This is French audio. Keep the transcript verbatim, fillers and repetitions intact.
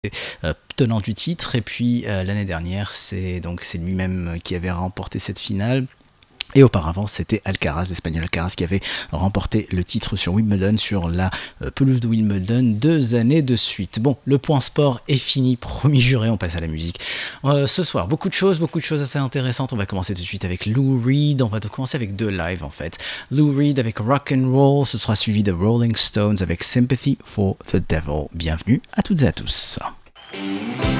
euh, tenant du titre. Et puis euh, l'année dernière, c'est donc c'est lui-même qui avait remporté cette finale. Et auparavant, c'était Alcaraz, l'Espagnol Alcaraz, qui avait remporté le titre sur Wimbledon, sur la euh, pelouse de Wimbledon, deux années de suite. Bon, le point sport est fini, promis juré, on passe à la musique. Euh, ce soir, beaucoup de choses, beaucoup de choses assez intéressantes. On va commencer tout de suite avec Lou Reed, on va commencer avec deux lives en fait. Lou Reed avec Rock and Roll, ce sera suivi de Rolling Stones avec Sympathy for the Devil. Bienvenue à toutes et à tous.